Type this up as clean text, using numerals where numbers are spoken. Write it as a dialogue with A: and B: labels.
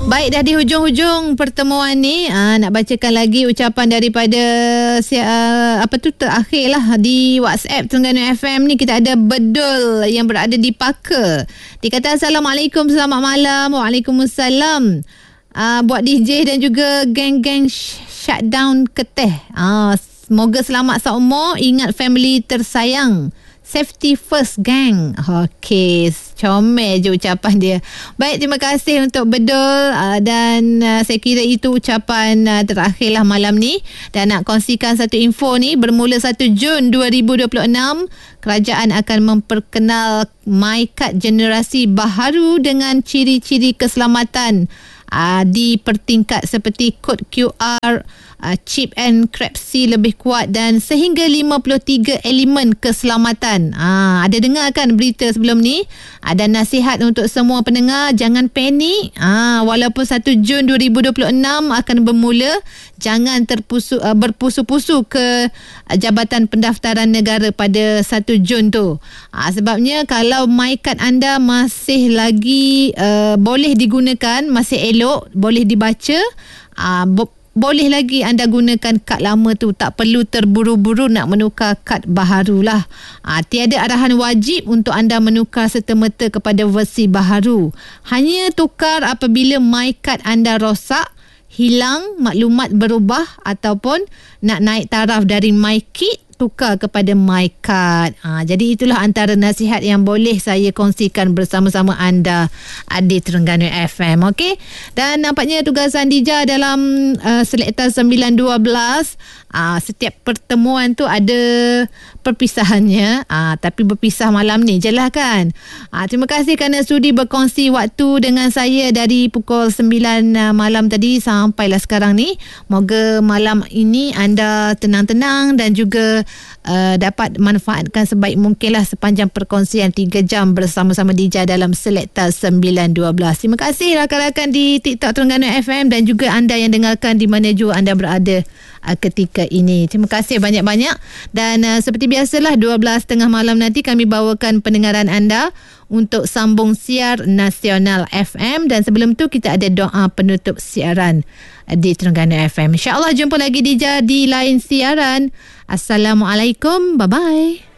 A: Baik, dah di hujung-hujung pertemuan ni, nak bacakan lagi ucapan daripada terakhir lah di WhatsApp Terengganu FM ni. Kita ada Bedul yang berada di Paka. Dia kata Assalamualaikum, selamat malam. Waalaikumsalam. Buat DJ dan juga geng-geng shutdown Keteh. Semoga selamat seumur, ingat family tersayang. Safety first, gang. Okey, comel je ucapan dia. Baik, terima kasih untuk Bedul, dan saya kira itu ucapan terakhir lah malam ni. Dan nak kongsikan satu info ni, bermula 1 Jun 2026, kerajaan akan memperkenal MyKad generasi baharu dengan ciri-ciri keselamatan dipertingkat seperti kod QR, chip enkripsi lebih kuat dan sehingga 53 elemen keselamatan. Ada dengar kan berita sebelum ni? Ada nasihat untuk semua pendengar, jangan panik. Walaupun 1 Jun 2026 akan bermula, jangan berpusu-pusu ke Jabatan Pendaftaran Negara pada 1 Jun tu. Sebabnya kalau MyKad anda masih lagi boleh digunakan, masih elok, boleh dibaca, boleh lagi anda gunakan kad lama tu. Tak perlu terburu-buru nak menukar kad baharu lah. Tiada arahan wajib untuk anda menukar serta-merta kepada versi baharu. Hanya tukar apabila MyKad anda rosak, hilang, maklumat berubah ataupun nak naik taraf dari MyKit, tukar kepada MyKad. Jadi itulah antara nasihat yang boleh saya kongsikan bersama-sama anda di Terengganu FM. Okey. Dan nampaknya tugasan Dija dalam Selekta 912, setiap pertemuan tu ada perpisahannya, tapi berpisah malam ni je lah kan. Terima kasih kerana sudi berkongsi waktu dengan saya dari pukul 9 malam tadi sampailah sekarang ni. Moga malam ini anda tenang-tenang dan juga dapat manfaatkan sebaik mungkin lah sepanjang perkongsian 3 jam bersama-sama Dija dalam Selekta 912. Terima kasih rakan-rakan di TikTok Terengganu FM dan juga anda yang dengarkan di mana jua anda berada ketika ini. Terima kasih banyak-banyak. Dan seperti biasalah 12.30 malam nanti kami bawakan pendengaran anda untuk sambung siar nasional FM. Dan sebelum tu kita ada doa penutup siaran di Terengganu FM. InsyaAllah jumpa lagi Dija di lain siaran. Assalamualaikum. Bye-bye.